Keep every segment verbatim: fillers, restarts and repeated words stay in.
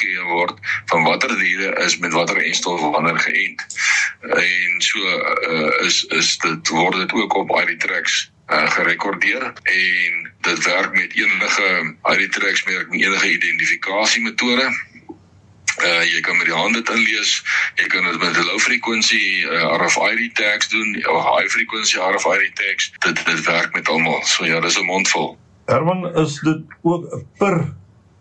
gegee word van watter diere is met watter enstof wanneer geënt. En so uh, is, is dit, word dit ook op I D Tracks uh, gerekordeer en dit werk met enige I D Tracks met enige identifikasiemetode. Uh, jy kan met die hand dit inlees, jy kan dit met low frequency uh, R F I D tags doen, of high frequency R F I D tags, dit, dit werk met almal, so ja, dis 'n mondvol. Herman, is dit ook per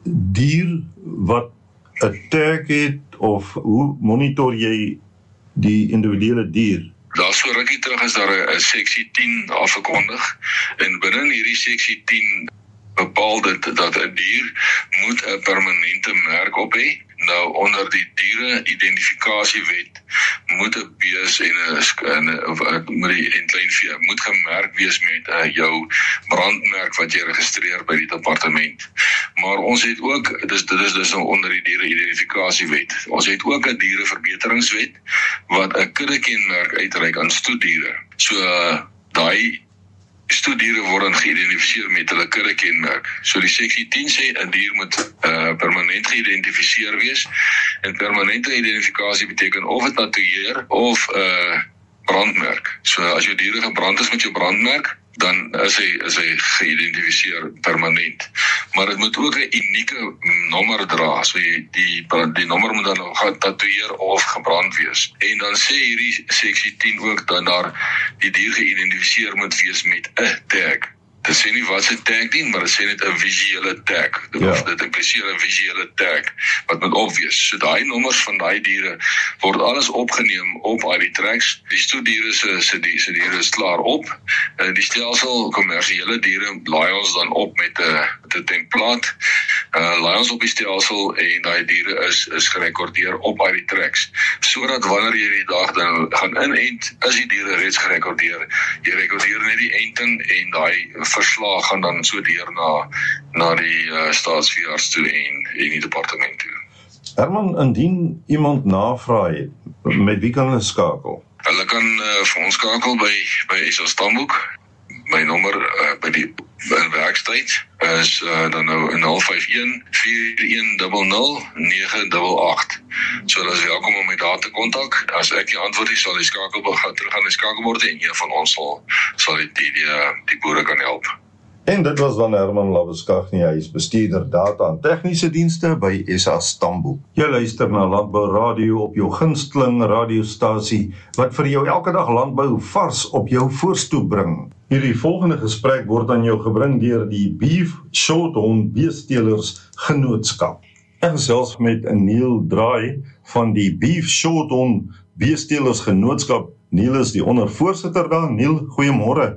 dier wat 'n tag het, of hoe monitor jy die individuele dier? Daar so rukkie terug is daar 'n seksie tien afgekondig, en binne hierdie seksie tien bepaal dit dat 'n dier moet 'n permanente merk op hê. Nou, onder die diere-identifikasiewet moet 'n bees en 'n of moet die en kleinvee moet gemerk wees met uh, jou brandmerk wat jy registreer by die departement. Maar ons het ook, dis dit is dus onder die diere-identifikasiewet. Ons het ook 'n diereverbeteringswet wat 'n kuddekenmerk uitreik aan stoetdiere. So uh, daai stoetdiere word geïdentifiseer met hulle kuddekenmerk. So die seksie tien sê 'n dier moet uh, permanent geïdentifiseer wees, en permanente identifikasie beteken of dit tatoeëer of 'n uh, brandmerk. So as jou diere gebrand is met jou brandmerk, dan is hy, is hy geïdentifiseer permanent. Maar dit moet ook 'n unieke nommer dra, so die, die, die nommer moet dan getatoeëer of gebrand wees. En dan sê hierdie seksie tien ook dat daar die dier geïdentifiseer moet wees met 'n tag. Dit sê nie wat se tag nie, maar dit sê net 'n visuele tag. Dit, ja. dit impliseer 'n visuele tag wat moet opwees. So daai nommers van daai diere word alles opgeneem op I D Tracks. Die stoetdiere se se die se diere is klaar op. En die stelsel kommersiële diere laai ons dan op met 'n met 'n template. Uh, laai ons op die stelsel en daai diere is is gerekordeer op I D Tracks, sodat wanneer jy die dag dan gaan inent, is die diere reeds gerekordeer. Jy rekordeer net die enting en daai verslag gaan dan so deur na na die uh, staatsveearts toe en en die departement toe. Herman, indien iemand navraag het, met wie kan hulle skakel? Hulle kan uh, vir ons skakel by by S A Stamboek. My nommer uh, by die in werkstyd is uh, dan nou nul vyf een vier een nul nul nege agt agt. So hulle is welkom om my daar te kontak. As ek die antwoord is, sal die skakel gaan terug aan die skakelbord en een van ons sal sal die die, die, die boere kan help. En dit was dan Herman Labuschagne, hy is bestuurder data en tegniese dienste by S A Stamboek. Jy luister na Landbou Radio op jou gunsteling radiostasie, wat vir jou elke dag landbou vars op jou voorstoep bring. Hierdie volgende gesprek word aan jou gebring deur die Beef Shorthorn Beestelers Genootskap. Ek gesels met Neil Draai van die Beef Shorthorn Beestelers Genootskap. Neil is die ondervoorsitter daar. Neil, goeiemôre.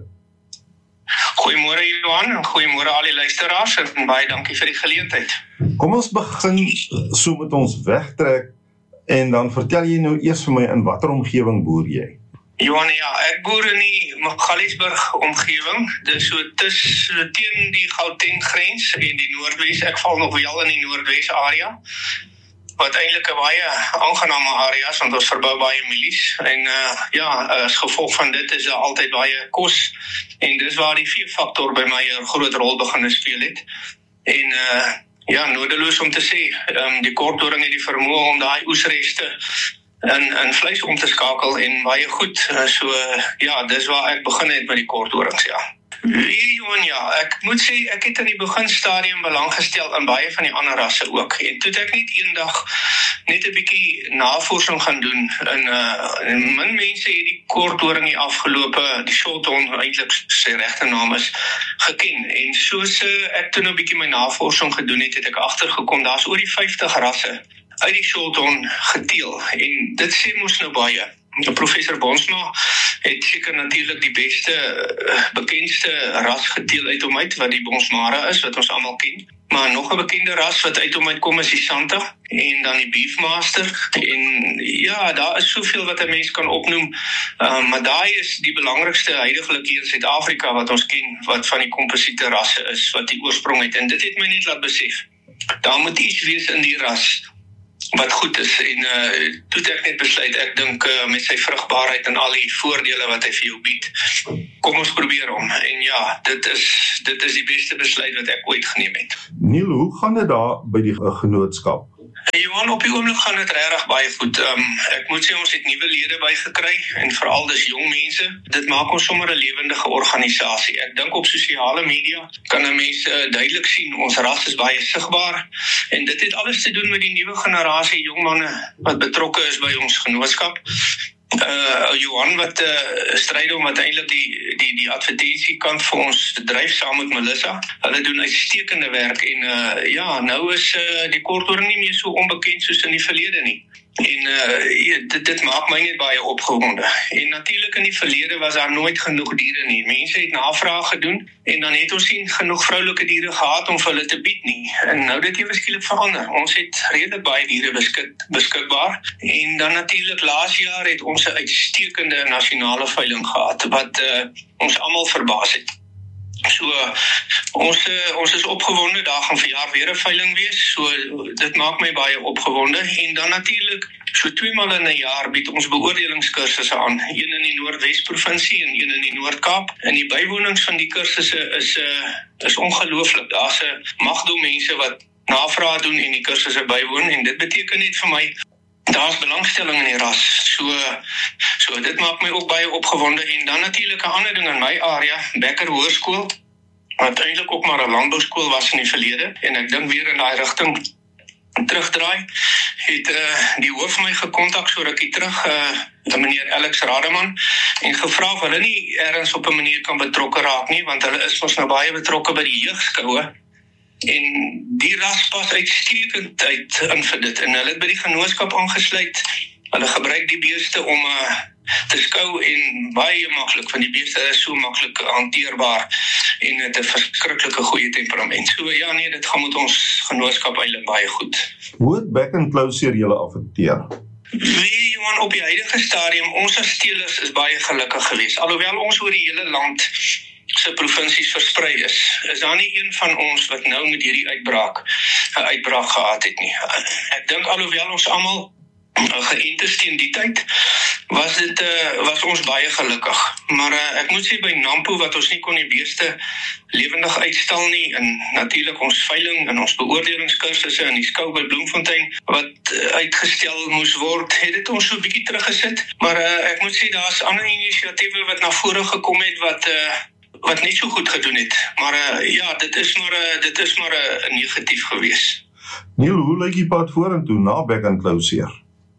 Goeiemôre Johan, en goeiemôre al die luisteraars, en baie dankie vir die geleentheid. Kom ons begin so met ons wegtrek, en dan vertel jy nou eers vir my, in watter omgewing boer jy? Johan, ja, ek boer in die Magaliesburg omgewing, dis so tis teen die Gauteng grens en die Noordwes, ek val nog wel in die Noordwes area, wat eintlik 'n baie aangename area is, want ons verbou baie mielies, en uh, ja, as gevolg van dit is daar altyd baie kos, en dis waar die veefaktor by my 'n groot rol begin speel het, en uh, ja, nodeloos om te sê, um, die kortdoring het die vermoë om daai oesreste in, in vleis om te skakel, en baie goed, so ja, dis waar ek begin het met die kortdorings, ja. Johan, ja, ek moet sê, ek het in die beginstadium belang gestel aan baie van die ander rasse ook, en toe het ek net eendag net 'n bietjie navorsing gaan doen, en, uh, en min mense het die kortdoring die afgelope, die Shorthorn, eintlik sy regte naam is, geken, en soos uh, ek toe nou 'n bietjie my navorsing gedoen het, het ek agtergekom, daar's oor die vyftig rasse uit die Shorthorn geteel, en dit sê mos nou baie. Professor Bonsma het seker natuurlik die beste, bekendste ras geteel uit hom uit, wat die Bonsmara is, wat ons almal ken. Maar nog 'n bekende ras wat uit hom uitkom is die Santa, en dan die Beefmaster, en ja, daar is soveel wat 'n mens kan opnoem, um, maar daai is die belangrikste huidigelik hier in Suid-Afrika wat ons ken, wat van die komposiete rasse is, wat die oorsprong het, en dit het my net laat besef, daar moet iets wees in die ras wat goed is, en uh, toe het ek net besluit, ek dink uh, met sy vrugbaarheid en al die voordele wat hy vir jou bied, kom ons probeer hom, en ja, dit is, dit is die beste besluit wat ek ooit geneem het. Neil, hoe gaan dit daar by die genootskap? Johan, op die oomblik gaan dit regtig baie goed. Um, ek moet sê ons het nuwe lede bygekry en veral dis jong mense. Dit maak ons sommer 'n lewendige organisasie. Ek dink op sosiale media kan 'n mens uh, duidelik sien ons ras is baie sigbaar en dit het alles te doen met die nuwe generasie jong manne wat betrokke is by ons genootskap. Uh, Johan wat uh, stryde om uiteindelik die, die, die advertentiekant vir ons te dryf saam met Melissa. Hulle doen uitstekende werk en uh, ja, nou is uh, die Korthoorn nie meer so onbekend soos in die verlede nie. En uh, dit, dit maak my net baie opgewonde. En natuurlik in die verlede was daar nooit genoeg diere nie. Mense het navraag gedoen en dan het ons nie genoeg vroulike diere gehad om vir hulle te bied nie. En nou dit ewe skielik verander. Ons het redelik baie diere beskik, beskikbaar. En dan natuurlik laas jaar het ons 'n uitstekende nasionale veiling gehad wat uh, ons almal verbaas het. So, ons, uh, ons is opgewonde, daar gaan verjaar weer 'n veiling wees, so dit maak my baie opgewonde, en dan natuurlik, so twee maal in 'n jaar bied ons beoordelingskursusse aan, een in die Noordwes provinsie en een in die Noord-Kaap, en die bywonings van die kursusse is, uh, is ongelooflik, daar's 'n magdom mense wat navraag doen en die kursusse bywoon, en dit beteken net vir my, daar's belangstelling in die ras, so, so dit maak my ook baie opgewonde, en dan natuurlik 'n ander ding in my area, Becker Hoërskool, wat eintlik ook maar 'n landbouskool was in die verlede, en ek dink weer in daai rigting terugdraai, het uh, die hoof my gekontak so rukkie terug, uh, meneer Alex Rademan, en gevra of hulle nie ergens op 'n manier kan betrokke raak nie, want hulle is ons nou baie betrokke by die jeugskoue, en die ras pas uitstekend uit in vir dit, en hulle het by die genootskap aangesluit, hulle gebruik die beeste om uh, te skou, en baie maklik, want die beeste is so maklik hanteerbaar, en het 'n verskriklike goeie temperament, so ja nee, dit gaan met ons genootskap eintlik baie goed. Hoe het Back and Close julle affekteer? Nee, Johan, op die huidige stadium, ons as teelers is baie gelukkig geweest, alhoewel ons oor die hele land se provinsies versprei is, is daar nie een van ons wat nou met hierdie uitbraak, 'n uitbraak gehad het nie. Ek dink alhoewel ons almal geënt is teen die tyd, was dit uh, was ons baie gelukkig. Maar uh, ek moet sê by Nampo wat ons nie kon die beeste lewendig uitstal nie, en natuurlik ons veiling en ons beoordelingskursusse in die skou by Bloemfontein wat uh, uitgestel moes word, het dit ons so 'n bietjie teruggesit. Maar uh, ek moet sê daar's ander inisiatiewe wat na vore gekom het wat uh, wat net so goed gedoen het. Maar uh, ja, dit is maar uh, dit is maar 'n uh, negatief gewees. Neil, hoe lyk die pad vorentoe na Back and Close hier?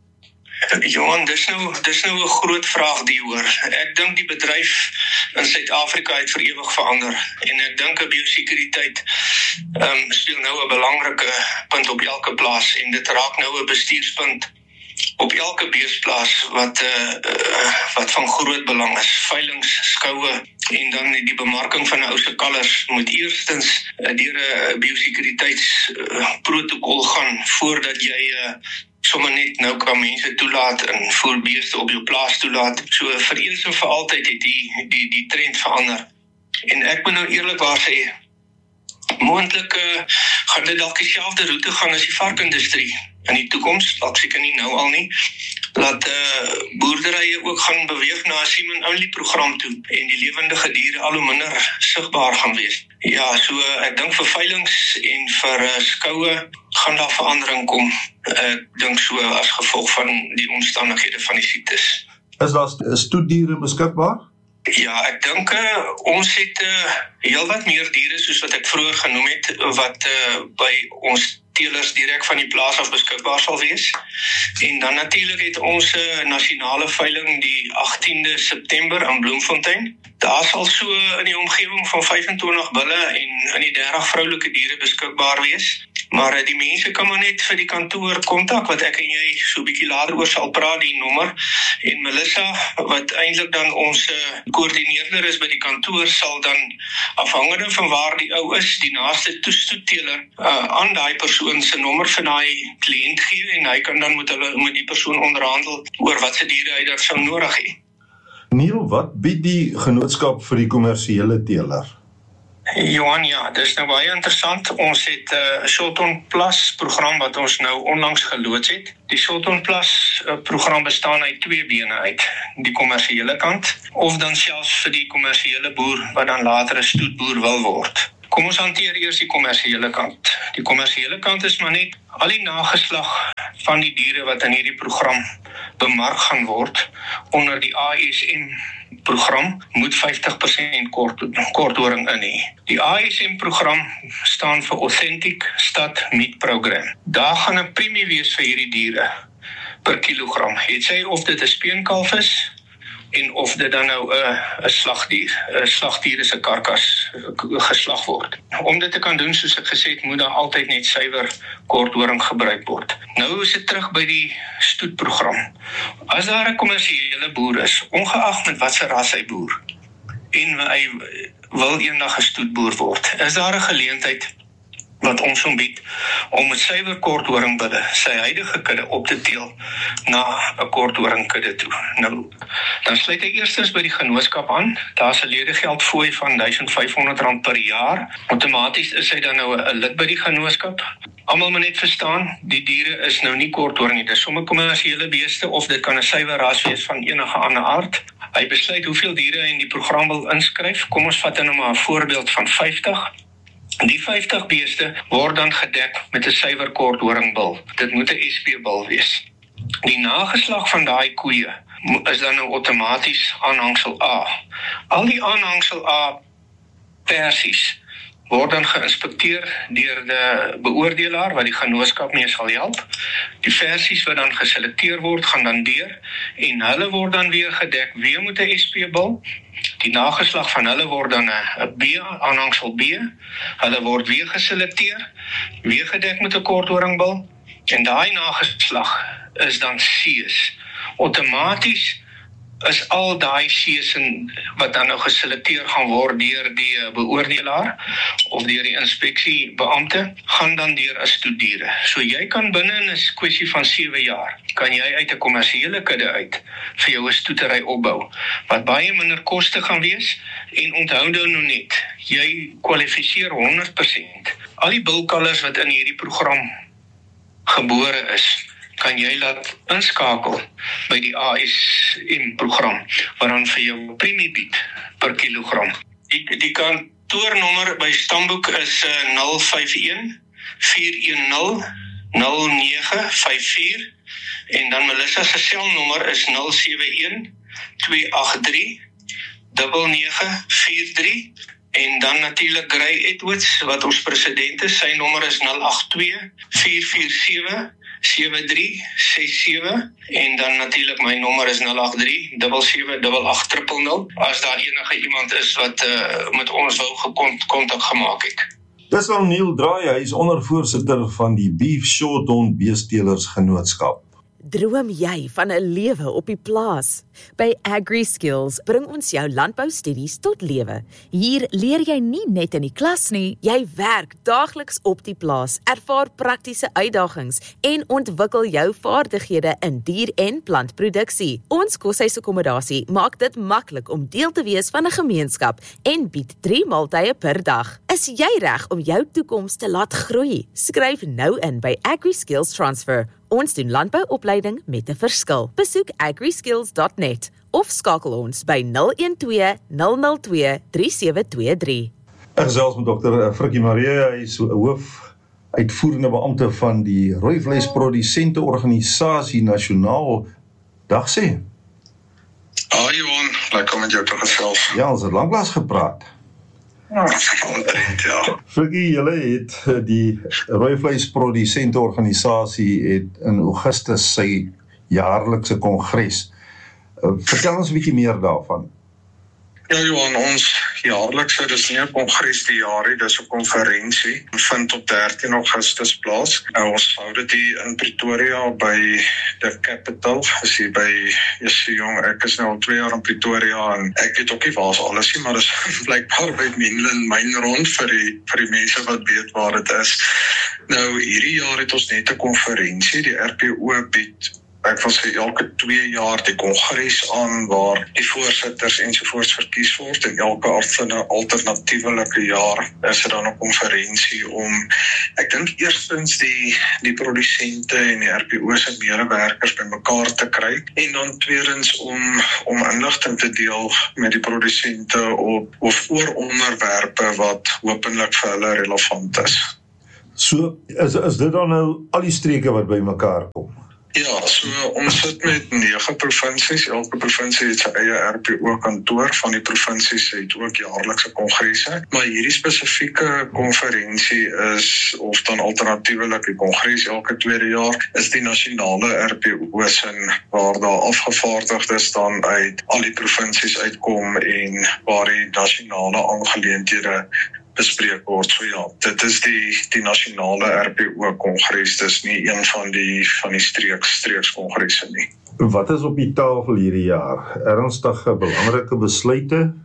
Johan, dis nou dis nou 'n groot vraag die hoor. Ek dink die bedryf in Suid-Afrika het vir ewig verander, en ek dink 'n biosekuriteit um, speel nou 'n belangrike punt op elke plaas, en dit raak nou 'n bestuurspunt op elke beesplaas wat uh, uh, wat van groot belang is. Veilings, skoue, en dan die bemarking van 'n ou se kalvers moet eerstens uh, deur 'n biosekuriteitsprotokol uh, gaan voordat jy uh, sommer net nou kan mense toelaat en voerbeeste op jou plaas toelaat. So vir eens en vir altyd het die die die trend verander. En ek moet nou eerlikwaar sê, moontlik uh, gaan dit dalk dieselfde roete gaan as die varkindustrie in die toekoms, dalk seker nie nou al nie, laat uh, boerderye ook gaan beweeg na 'n semen-only program toe, en die lewendige diere al hoe minder sigbaar gaan wees. Ja, so uh, ek dink vir veilings en vir uh, skoue gaan daar verandering kom, ek dink so as gevolg van die omstandighede van die siektes. Is daar stoetdiere beskikbaar? Ja, ek dink uh, ons het uh, heel wat meer diere, soos wat ek vroeër genoem het, wat uh, by ons teelers direk van die plaas af beskikbaar sal wees. En dan natuurlik het ons 'n uh, nasionale veiling die agtiende September in Bloemfontein. Daar sal so in die omgewing van vyfentwintig bulle en in die dertig vroulike diere beskikbaar wees. Maar uh, die mense kan maar net vir die kantoor kontak, wat ek en jy so 'n bietjie later oor sal praat, die nommer. En Melissa, wat eintlik dan ons uh, koördineerder is by die kantoor, sal dan afhangende van waar die ou is, die naaste toestoeteler uh, aan daai persoon se nommer vir daai kliënt gee, en hy kan dan met hulle met die persoon onderhandel oor wat se diere hy daar sou nodig hê. Neil, wat bied die genootskap vir die kommersiële teeler? Johan, ja, dis nou baie interessant. Ons het 'n uh, Shorton Plus program wat ons nou onlangs geloods het. Die Shorton Plus uh, program bestaan uit twee bene uit, die kommersiële kant, of dan selfs vir die kommersiële boer wat dan later 'n stoetboer wil word. Kom ons hanteer eers die kommersiële kant. Die kommersiële kant is maar net al die nageslag van die diere wat in hierdie program bemark gaan word onder die A S M program moet vyftig persent kort, korthoring in hê. Die A S M program staan vir Authentic Stud Meat Program. Daar gaan 'n premie wees vir hierdie diere per kilogram. Het sy of dit 'n speenkalf is en of dit dan nou 'n 'n slagdier, 'n slagdier is 'n karkas geslag word. Om dit te kan doen, soos ek gesê het, moet daar altyd net suiwer korthoring gebruik word. Nou is dit terug by die stoetprogram. As daar 'n kommersiële boer is, ongeag met watter ras hy boer, en hy wil eendag 'n stoetboer word, is daar 'n geleentheid wat ons hom bied om met suiwer korthoringbille sy huidige kudde op te teel na 'n korthoringkudde toe. Nou, dan sluit hy eerstens by die genootskap aan. Daar's 'n ledegeldfooi van duisend vyfhonderd rand per jaar. Outomaties is hy dan nou 'n lid by die genootskap. Almal moet net verstaan, die diere is nou nie korthoring nie. Dis sommer kommersiële beeste of dit kan 'n suiwer ras wees van enige ander aard. Hy besluit hoeveel diere hy in die program wil inskryf. Kom ons vat nou maar 'n voorbeeld van vyftig. Die vyftig beeste word dan gedek met 'n suiwer korthoringbil. Dit moet 'n S P-bil wees. Die nageslag van daai koeie is dan nou outomaties aanhangsel A. Al die aanhangsel A versies word dan geïnspekteer deur die beoordelaar wat die genootskap mee sal help. Die versies wat dan geselekteer word, gaan dan deur en hulle word dan weer gedek weer met 'n S P-bil. Die nageslag van hulle word dan 'n B, aanhangsel B. Hulle word weer geselekteer, weer gedek met 'n korthoringbil en daai nageslag is dan C's. Outomaties is al daai C's wat dan nou geselekteer gaan word deur die beoordelaar of deur die inspeksiebeampte, gaan dan deur as stoetdiere. So jy kan binne in 'n kwessie van sewe jaar, kan jy uit 'n kommersiële kudde uit vir jou 'n stoetery opbou, wat baie minder koste gaan wees, en onthou nou net, jy kwalifiseer honderd persent. Al die bulkalvers wat in hierdie program gebore is, kan jy laat inskakel by die A S M program, wat dan vir jou premie bied per kilogram. Die, die kantoornommer by Stamboek is uh, nul vyf een, vier een nul, nul nege vyf vier en dan Melissa se selnommer is nul sewe een, twee agt drie, nege nege vier drie en dan natuurlik Gray Edwards wat ons president is, sy nommer is nul agt twee, vier vier sewe, sewe drie ses sewe en dan natuurlik my nommer is nul agt drie, sewe sewe agt agt nul nul nul as daar enige iemand is wat uh, met ons wou kontak gemaak het. Dis al Neil Draai, hy is ondervoorsitter van die Beef Shorthorn Beestelers Genootskap. Droom jy van 'n lewe op die plaas? By AgriSkills bring ons jou landboustudies tot lewe. Hier leer jy nie net in die klas nie, jy werk daagliks op die plaas, ervaar praktiese uitdagings en ontwikkel jou vaardighede in dier- en plantproduksie. Ons koshuisakkommodasie maak dit maklik om deel te wees van 'n gemeenskap en bied drie maaltye per dag. Is jy reg om jou toekoms te laat groei? Skryf nou in by AgriSkills Transfer. Ons doen landbouopleiding met 'n verskil. Besoek agriskills dot net of skakel ons by nul een twee, nul nul twee, drie sewe twee drie. Ek gesels met dokter Frikkie Maree, hy is hoof uitvoerende beampte van die Rooivleisprodusente Organisasie Nasionaal. Dag sê. Ah Johan, lekker om met jou te gesels. Ja, ons het lanklaas gepraat. Ja, omtrent, ja. Frikkie, julle het die Rooivleisprodusente Organisasie het in Augustus sy jaarlikse kongres. Vertel ons 'n bietjie meer daarvan. Ja Johan, ons jaarlikse, dis nie 'n kongres die jaar nie, dis 'n konferensie. Dit vind op dertien Augustus plaas. Nou, ons hou dit hier in Pretoria by the Capital. Is hier by, jy sê jong, ek is nou al twee jaar in Pretoria en ek weet ook nie waar is alles nie, maar dis blykbaar by Menlyn Myn rond vir die vir die mense wat weet waar dit is. Nou hierdie jaar het ons net 'n konferensie, die R P O bied ek wil sê elke twee jaar die kongres aan waar die voorsitters ensovoorts verkies word en elke alternatiefelike jaar is dit dan 'n konferensie om, ek dink eerstens die die produsente en die R P O se medewerkers bymekaar te kry en dan tweedens om om inligting te deel met die produsente op of oor onderwerpe wat hopelik vir hulle relevant is. So, is, is dit dan nou al die streke wat bymekaar kom? Ja, so ons sit met nege provinsies, elke provinsie het sy eie R P O kantoor, van die provinsies het ook jaarlikse kongresse, maar hierdie spesifieke konferensie is, of dan alternatiefelik die kongres elke tweede jaar, is die nasionale R P O's in, waar daar afgevaardigdes dan uit al die provinsies uitkom en waar die nasionale aangeleenthede bespreek word. So ja, dit is die die nasionale R P O-kongres, dis nie een van die van die streeks streekskongresse nie. Wat is op die tafel hierdie jaar? Ernstige, belangrike besluite?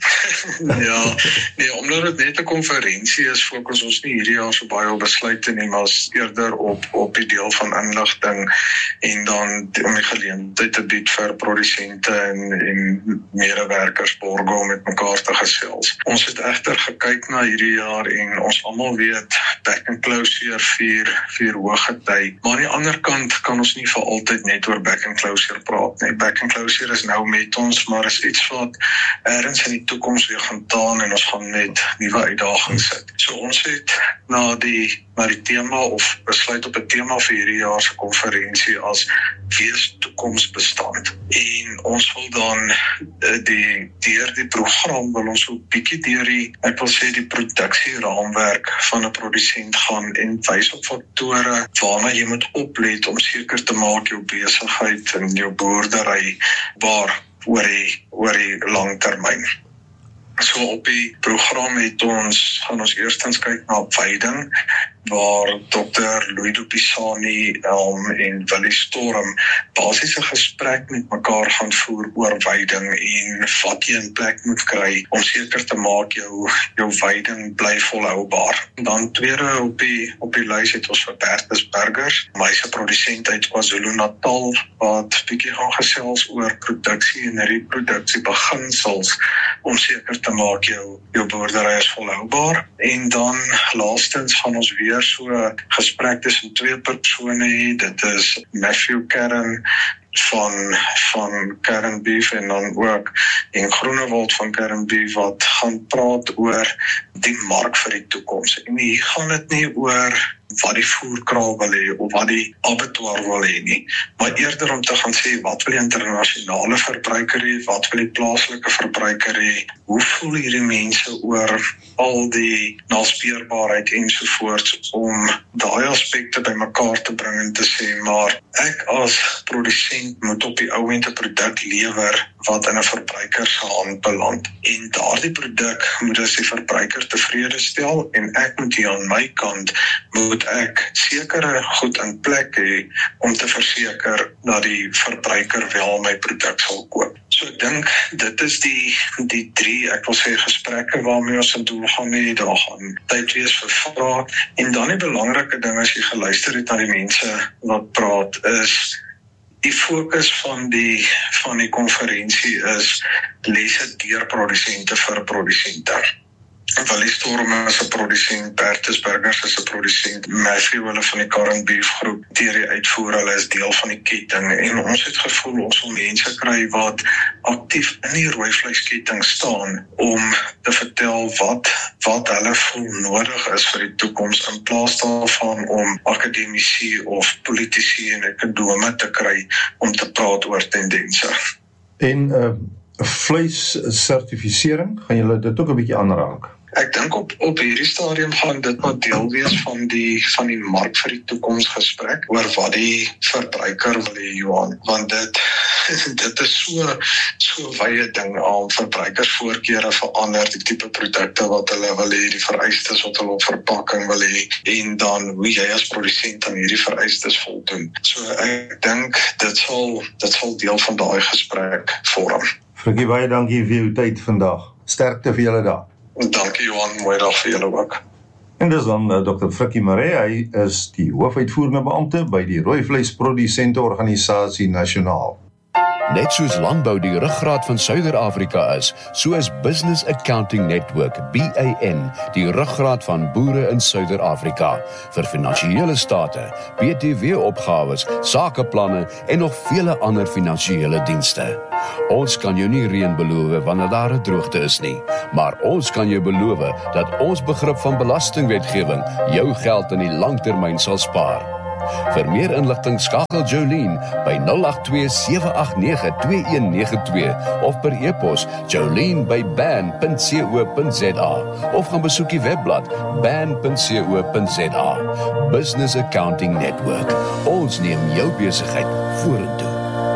Ja, nee, omdat dit net 'n konferensie is, fokus ons nie hierdie jaar so baie op besluite nie, maar eerder op op die deel van inligting en dan om die geleentheid te bied vir produsente en, en medewerkers borge om met mekaar te gesels. Ons het egter gekyk na hierdie jaar en ons almal weet back and closure vier vier hoëgety, maar aan die ander kant kan ons nie vir altyd net oor back and closure praat nie. Back and closure is nou met ons, maar is iets wat ergens in die toekoms weer gaan taan en ons gaan net nuwe uitdagings sit. So ons het na die na die tema of besluit op 'n tema vir hierdie jaar se konferensie as wees toekomsbestand. En ons wil dan die deur die program wil ons so 'n bietjie deur die ek wil sê die produksieraamwerk van 'n produsent gaan en wys op faktore waarna jy moet oplet om seker te maak jou besigheid en jou boerdery waar oor die oor die lang termyn. So op die program het ons, gaan ons eerstens kyk na veiding, waar dokter Louis Pisani um, en Willie Storm basies 'n gesprek met mekaar gaan voer oor veiding en wat jy in plek moet kry om seker te maak jou jou veiding bly volhoubaar. Dan tweede op die op die lys het ons vir Bertus Burgers, hy's 'n produsent uit KwaZulu-Natal wat bietjie gaan gesels oor produksie en reproduksie beginsels om seker te maak jou jou boerdery is volhoubaar. En dan laastens gaan ons weer so 'n gesprek tussen twee persone hê. Dit is Matthew Kern van van Kern Beef en dan ook en Groenewald van Kern Beef wat gaan praat oor die mark vir die toekoms. En hier gaan dit nie oor wat die voerkraal wil hê of wat die abattoir wil hê nie, maar eerder om te gaan sê wat wil die internasionale verbruiker hê, wat wil die plaaslike verbruiker hê, hoe voel hierdie mense oor al die naspeurbaarheid ensovoorts om daai aspekte bymekaar te bring en te sê, maar ek as produsent moet op die ou end 'n produk lewer wat in 'n verbruiker se hand beland. En daardie produk moet as die verbruiker tevrede stel en ek moet hier aan my kant moet ek sekere goed in plek hê om te verseker dat die verbruiker wel my produk sal koop. So ek dink dit is die die drie, ek wil sê gesprekke waarmee ons in doel gaan hê, daar gaan tyd wees vir vrae en dan die belangrike ding as jy geluister het na die mense wat praat is die fokus van die van die konferensie is lesse deur produsente vir produsente. Willie Storm is 'n produsent, Bertus Burgers is 'n produsent, Matthew hulle van die Kern Beef groep, deur die uitvoer, hulle is deel van die ketting en ons het gevoel ons wil mense kry wat aktief in die rooi vleisketting staan om te vertel wat wat hulle voel nodig is vir die toekoms in plaas daarvan om akademici of politici en ekonome te kry om te praat oor tendense. En uh, vleissertifisering, gaan julle dit ook 'n bietjie aanraak? Ek dink op op hierdie stadium gaan dit maar deel wees van die van die mark vir die toekoms gesprek oor wat die verbruiker wil hê, Johan, want dit dit is so so wye ding aan verbruikersvoorkeure verander, die tipe produkte wat hulle wil hê, die vereistes wat hulle op verpakking wil hê en dan hoe jy as produsent aan hierdie vereistes voldoen. So ek dink dit sal dit sal deel van daai gesprek vorm. Frikkie, baie dankie vir jou tyd vandag. Sterkte vir julle dag. Dankie Johan, mooi dag vir julle ook. En dis dan uh, dokter Frikkie Maree, hy is die hoofuitvoerende beampte by die Rooivleisprodusente Organisasie Nasionaal. Net soos landbou die ruggraat van Suider-Afrika is, so is Business Accounting Network, B A N, die ruggraat van boere in Suider-Afrika, vir finansiële state, B T W-opgawes, sakeplanne en nog vele ander finansiële dienste. Ons kan jou nie reën beloof wanneer daar 'n droogte is nie, maar ons kan jou beloof dat ons begrip van belastingwetgewing jou geld in die langtermyn sal spaar. Vir meer inligting skakel Jolene by nul agt twee sewe agt nege twee een nege twee of per e-pos jolene by ban punt co punt za of gaan besoek die webblad ban punt co punt za. Business Accounting Network. Ons neem jou besigheid vorentoe.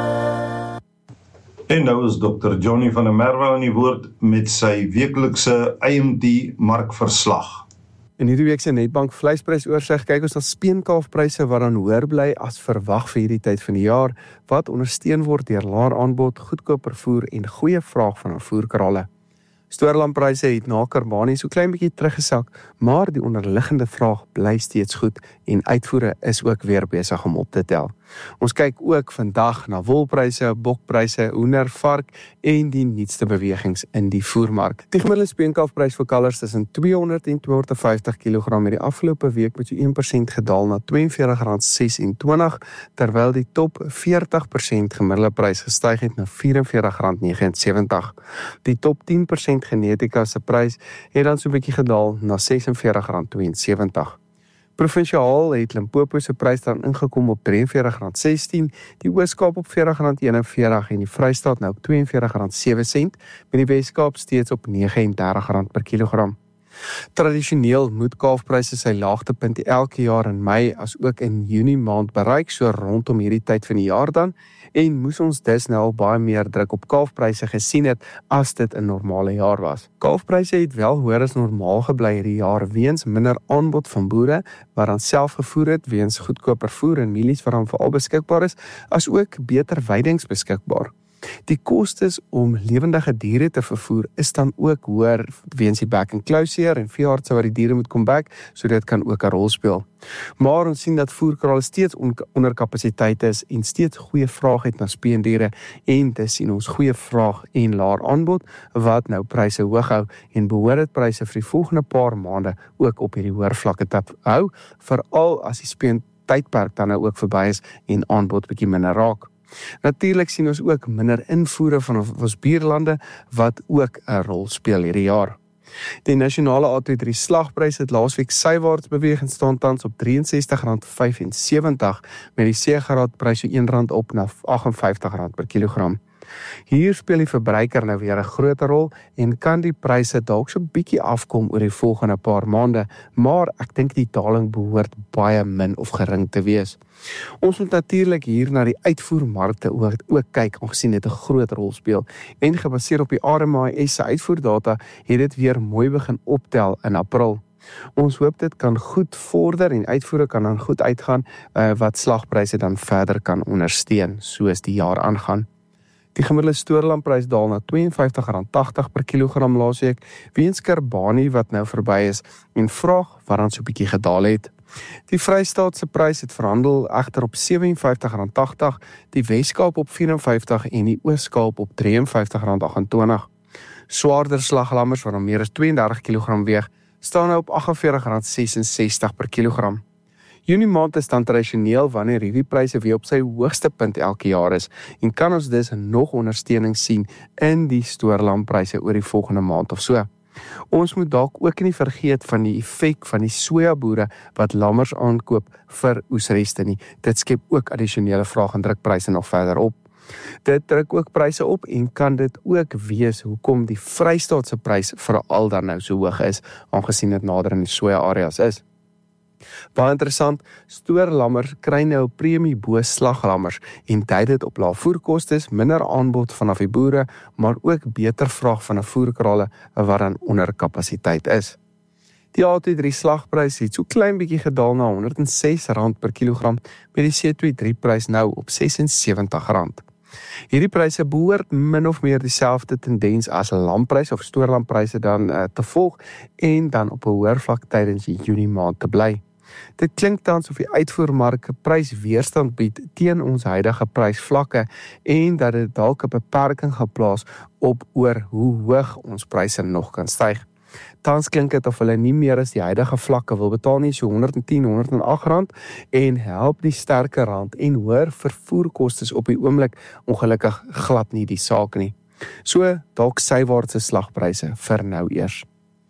En nou is dokter Johnny van der Merwe aan die woord met sy weeklikse I M T markverslag. In hierdie week se Netbank vleisprysoorsig kyk ons na speenkalfpryse wat dan hoër bly as verwag vir hierdie tyd van die jaar, wat ondersteun word deur laer aanbod, goedkoper voer en goeie vraag van voerkralle. Stoorlampryse het na Karbani so klein bietjie teruggesak, maar die onderliggende vraag bly steeds goed en uitvoere is ook weer besig om op te tel. Ons kyk ook vandag na wolpryse, bokpryse, hoender, vark en die nuutste bewegings in die voermark. Die gemiddelde speenkalfprys vir kalvers tussen tweehonderd en tweehonderd vyftig kilogram het die afgelope week met so een persent gedaal na twee en veertig rand sesentwintig, terwyl die top veertig persent gemiddelde prys gestyg het na vyf en veertig rand vyf eensewentig sewentig. Die top tien persent genetika se prys het dan so 'n bietjie gedaal na ses en veertig rand twee en sewentig. Provinsiaal het Limpopo se prys dan ingekom op drie en veertig rand sestien, die Oos-Kaap op veertig rand een en veertig en die Vrystaat nou op twee en veertig rand sewe sent, met die Wes-Kaap steeds op nege en dertig rand per kilogram. Tradisioneel moet kalfpryse sy laagtepunt elke jaar in Mei as ook in Junie maand bereik, so rondom hierdie tyd van die jaar dan, en moes ons dus nou al baie meer druk op kalfpryse gesien het as dit 'n normale jaar was. Kalfpryse het wel hoër as normaal gebly hierdie jaar weens minder aanbod van boere wat dan self gevoer het weens goedkoper voer en mielies wat dan veral beskikbaar is, as ook beter veidings beskikbaar. Die kostes om lewendige diere te vervoer is dan ook hoër weens die back and closure en veeartse wat die diere moet kom back, so dit kan ook 'n rol speel. Maar ons sien dat voerkrale steeds onder kapasiteit is en steeds goeie vraag het na speendiere en dis sien ons goeie vraag en laer aanbod wat nou pryse hoog hou en behoort dit pryse vir die volgende paar maande ook op hierdie hoër vlakke te hou, veral as die speen tydperk dan nou ook verby is en aanbod bietjie minder raak. Natuurlik sien ons ook minder invoere van ons buurlande wat ook 'n rol speel hierdie jaar. Die nasionale A twee drie slagprys het laasweek sywaarts beweeg en staan tans op drie en sestig rand vyf en sewentig met die C-graad prys so een rand op na agt en vyftig rand per kilogram. Hier speel die verbruiker nou weer 'n groter rol en kan die pryse dalk so bietjie afkom oor die volgende paar maande, maar ek dink die daling behoort baie min of gering te wees. Ons moet natuurlik hier na die uitvoermarkte ook, ook kyk, aangesien dit 'n groot rol speel en gebaseer op die R M I S se uitvoerdata het dit weer mooi begin optel in April. Ons hoop dit kan goed vorder en uitvoere kan dan goed uitgaan uh, wat slagpryse dan verder kan ondersteun soos die jaar aangaan. Die gemiddelde stoorlamprys daal na twee en vyftig rand tagtig per kilogram laasweek, weens Karbani wat nou verby is en vraag wat dan so 'n bietjie gedaal het. Die Vrystaat se prys het verhandel egter op sewe en vyftig rand tagtig, die Wes-Kaap op vyf en vyftig en die Oos-Kaap op drie en vyftig rand agt en twintig. Swaarder slaglammers wat dan meer as twee en dertig kilogram weeg, staan nou op agt en veertig rand ses en sestig per kilogram. Junie maand is dan tradisioneel wanneer hierdie pryse weer op sy hoogste punt elke jaar is en kan ons dus nog ondersteuning sien in die stoorlampryse oor die volgende maand of so. Ons moet dalk ook nie vergeet van die effek van die sojaboere wat lammers aankoop vir oesreste nie. Dit skep ook addisionele vraag en druk pryse nog verder op. Dit druk ook pryse op en kan dit ook wees hoekom die Vrystaatse prys veral dan nou so hoog is, aangesien dit nader in die soja areas is. Baie interessant, stoorlammers kry nou premie bo slaglammers en dui dit op lae voerkostes, minder aanbod vanaf die boere, maar ook beter vraag van 'n voerkrale wat dan onder kapasiteit is. Die A twee drie slagprys het so klein bietjie gedaal na honderd en ses rand per kilogram, met die C twee drie prys nou op ses en sewentig rand. Hierdie pryse behoort min of meer dieselfde tendens as landpryse of stoorlandpryse dan uh, te volg en dan op 'n hoër vlak tydens die Junie maand te bly. Dit klink tans of die uitvoermark prysweerstand bied teen ons huidige prysvlakke en dat dit dalk 'n beperking geplaas op oor hoe hoog ons pryse nog kan styg. Tans klink dit of hulle nie meer as die huidige vlakke wil betaal nie, so honderdtien, honderdagt rand en help die sterker rand en hoër vervoerkostes op die oomblik ongelukkig glad nie die saak nie. So dalk sywaartse slagpryse vir nou eers.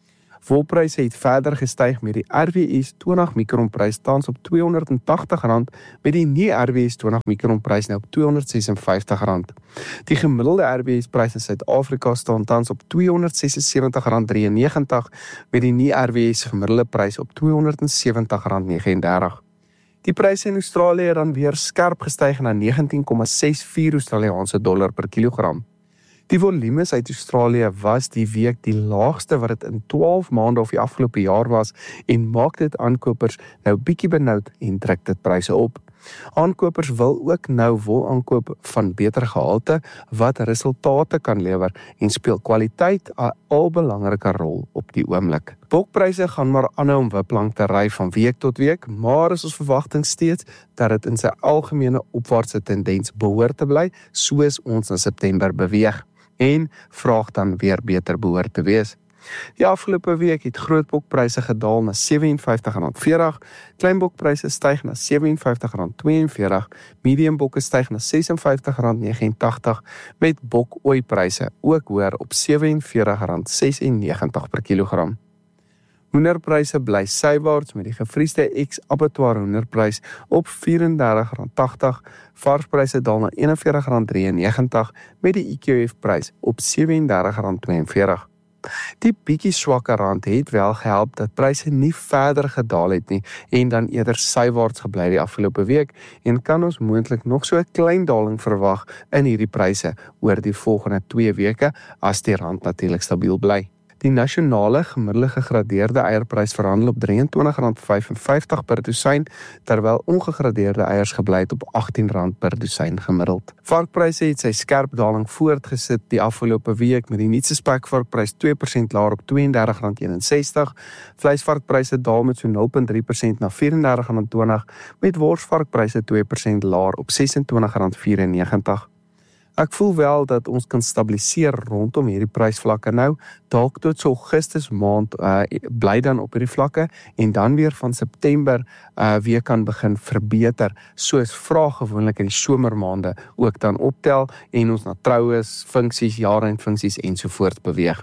Wolpryse het verder gestyg met die R W S twintig mikronprys tans op tweehonderdtagtig rand met die nie R W S twintig mikronprys nou op tweehonderdsesenvyftig rand. Die gemiddelde R W S prys in Suid-Afrika staan tans op tweehonderdsesensewentig rand drieënnegentig met die nie R W S gemiddelde prys op tweehonderdsewentig rand negenendertig. Die pryse in Australië het dan weer skerp gestyg na negentien komma ses vier Australiese dollar per kilogram. Die volumes uit Australië was die week die laagste wat dit in twaalf maande of die afgelope jaar was en maak dit aankopers nou bietjie benoud en trek dit pryse op. Aankopers wil ook nou wol aankoop van beter gehalte wat resultate kan lewer en speel kwaliteit 'n al belangriker rol op die oomblik. Bokpryse gaan maar aanhou om wiplang te ry van week tot week, maar is ons verwagting steeds dat dit in sy algemene opwaartse tendens behoort te bly soos ons in September beweeg. En vraag dan weer beter behoort te wees. Die afgelope week het grootbokpryse gedaal na vyf sewens vyf rand veertig, kleinbokpryse styg na vyf sewens vyf rand twee en veertig, mediumbokke styg na vyf vyf rand nege en agtig, met bokooipryse ook hoër op vyf sewe rand ses en negentig per kilogram. Hoenderpryse bly sywaarts met die gevriesde ex-abattoir hoenderprys op vyf en dertig rand tagtig, varspryse daal na een en veertig rand drieënnegentig met die E Q F-prys op vyf sewendertig rand twee en veertig. Die bietjie swakker rand het wel gehelp dat pryse nie verder gedaal het nie en dan eerder sywaarts gebly die afgelope week en kan ons moontlik nog so 'n klein daling verwag in hierdie pryse oor die volgende twee weke as die rand natuurlik stabiel bly. Die nasionale gemiddelde gegradeerde eierprys verhandel op drieëntwintig rand vyf en vyftig per dosyn, terwyl ongegradeerde eiers gebly het op agttien rand per dosyn gemiddeld. Varkpryse het sy skerp daling voortgesit die afgelope week met die nuutste spekvarkprys twee persent laer op twee en dertig rand een en sestig, vleisvarkpryse daal met so nul komma drie persent na vyf en dertig rand twintig, met worsvarkpryse twee persent laer op ses en twintig rand vyf en negentig. Ek voel wel dat ons kan stabiliseer rondom hierdie prysvlakke nou, dalk tot so Augustus maand uh, bly dan op hierdie vlakke en dan weer van September uh, weer kan begin verbeter, soos vraag gewoonlik in die somermaande ook dan optel en ons na troues, funksies, jaareinfunksies ensovoorts beweeg.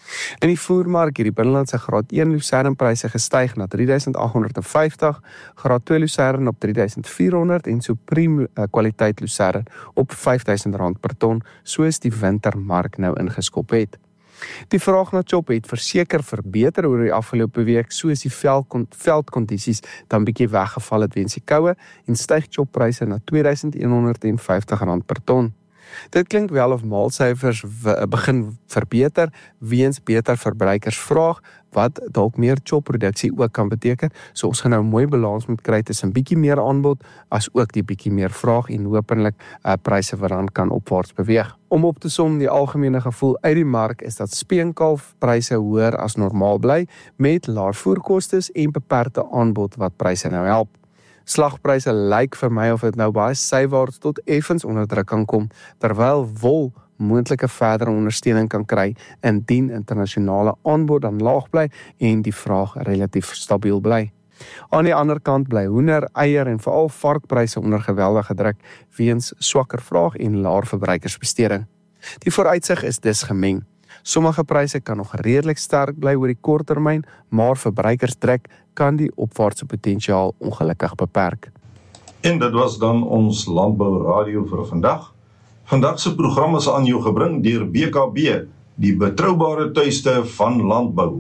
In die voermark het die binnelandse graad een lucernpryse gestyg na drie duisend agt honderd vyftig, graad twee lucern op drie duisend vier honderd en supreme uh, kwaliteit lucern op vyf duisend rand per ton, soos die wintermark nou ingeskop het. Die vraag na chop het verseker verbeter oor die afgelope week, soos die veldkondisies dan bietjie weggeval het weens die koue en styg choppryse na twee duisend een honderd vyftig rand per ton. Dit klink wel of maalsyfers begin verbeter, weens beter verbruikersvraag, wat dalk meer chopproduksie ook kan beteken, so ons gaan nou mooi balans moet kry tussen bietjie meer aanbod, as ook die bietjie meer vraag en hopelik uh, pryse wat dan kan opwaarts beweeg. Om op te som, die algemene gevoel uit die mark is dat speenkalfpryse hoër as normaal bly, met laer voerkostes en beperkte aanbod wat pryse nou help. Slagpryse lyk vir my of dit nou baie sywaarts tot effens onder druk kan kom, terwyl wol moontlike verdere ondersteuning kan kry indien internasionale aanbod dan laag bly en die vraag relatief stabiel bly. Aan die ander kant bly hoender, eier en veral varkpryse onder geweldige druk weens swakker vraag en laer verbruikersbesteding. Die vooruitsig is dus gemeng. Sommige pryse kan nog redelik sterk bly oor die korttermyn, maar verbruikersdruk kan die opwaartse potensiaal ongelukkig beperk. En dit was dan ons Landbou Radio vir vandag. Vandag se program is aan jou gebring deur B K B, die betroubare tuiste van landbou.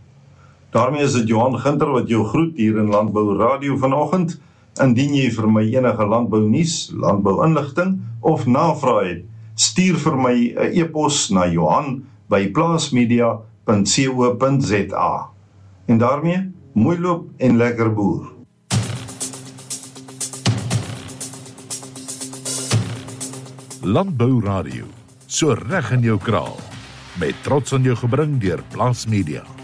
Daarmee is dit Johan Ginter wat jou groet hier in Landbou Radio vanoggend. Indien jy vir my enige landbou nuus, landbou inligting of navraag het, stuur vir my 'n e-pos na Johan by plaasmedia punt co punt za. En daarmee, mooi loop en lekker boer. Landbou Radio, so reg in jou kraal, met trots aan jou gebring deur Plaas Media.